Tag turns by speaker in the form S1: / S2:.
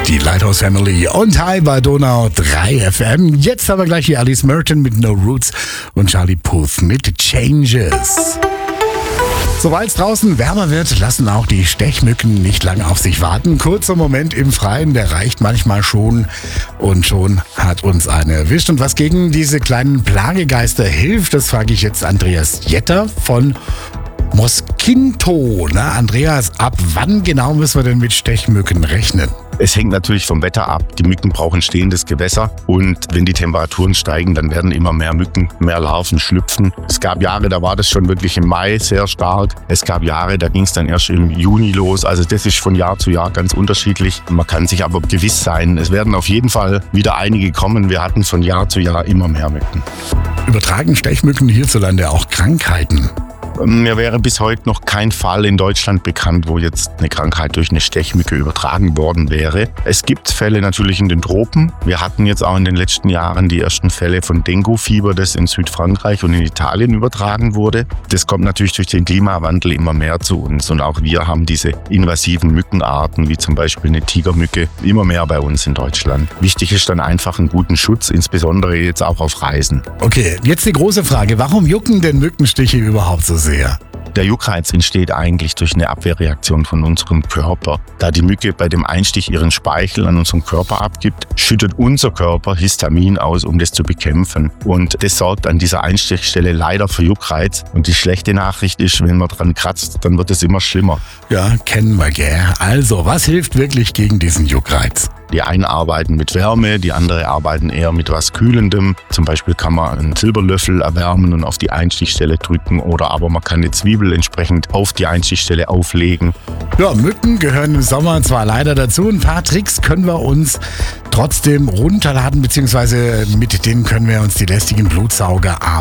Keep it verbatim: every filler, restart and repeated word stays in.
S1: Die Lighthouse Family und Hi bei Donau drei F M. Jetzt aber gleich hier Alice Merton mit No Roots und Charlie Puth mit Changes. Sobald es draußen wärmer wird, lassen auch die Stechmücken nicht lange auf sich warten. Kurzer Moment im Freien, der reicht manchmal schon und schon hat uns eine erwischt. Und was gegen diese kleinen Plagegeister hilft, das frage ich jetzt Andreas Jetter von Mosquinto. Na, Andreas, ab wann genau müssen wir denn mit Stechmücken rechnen?
S2: Es hängt natürlich vom Wetter ab. Die Mücken brauchen stehendes Gewässer und wenn die Temperaturen steigen, dann werden immer mehr Mücken, mehr Larven schlüpfen. Es gab Jahre, da war das schon wirklich im Mai sehr stark. Es gab Jahre, da ging es dann erst im Juni los. Also das ist von Jahr zu Jahr ganz unterschiedlich. Man kann sich aber gewiss sein, es werden auf jeden Fall wieder einige kommen. Wir hatten von Jahr zu Jahr immer mehr Mücken.
S1: Übertragen Stechmücken hierzulande auch Krankheiten?
S2: Mir wäre bis heute noch kein Fall in Deutschland bekannt, wo jetzt eine Krankheit durch eine Stechmücke übertragen worden wäre. Es gibt Fälle natürlich in den Tropen. Wir hatten jetzt auch in den letzten Jahren die ersten Fälle von Dengue-Fieber, das in Südfrankreich und in Italien übertragen wurde. Das kommt natürlich durch den Klimawandel immer mehr zu uns. Und auch wir haben diese invasiven Mückenarten, wie zum Beispiel eine Tigermücke, immer mehr bei uns in Deutschland. Wichtig ist dann einfach einen guten Schutz, insbesondere jetzt auch auf Reisen.
S1: Okay, jetzt die große Frage. Warum jucken denn Mückenstiche überhaupt so sehr?
S2: Der Juckreiz entsteht eigentlich durch eine Abwehrreaktion von unserem Körper. Da die Mücke bei dem Einstich ihren Speichel an unseren Körper abgibt, schüttet unser Körper Histamin aus, um das zu bekämpfen. Und das sorgt an dieser Einstichstelle leider für Juckreiz. Und die schlechte Nachricht ist, wenn man dran kratzt, dann wird es immer schlimmer.
S1: Ja, kennen wir, gell? Also, was hilft wirklich gegen diesen Juckreiz?
S2: Die einen arbeiten mit Wärme, die anderen arbeiten eher mit was Kühlendem. Zum Beispiel kann man einen Silberlöffel erwärmen und auf die Einstichstelle drücken oder aber man kann eine Zwiebel entsprechend auf die Einstichstelle auflegen.
S1: Ja, Mücken gehören im Sommer zwar leider dazu. Ein paar Tricks können wir uns trotzdem runterladen, beziehungsweise mit denen können wir uns die lästigen Blutsauger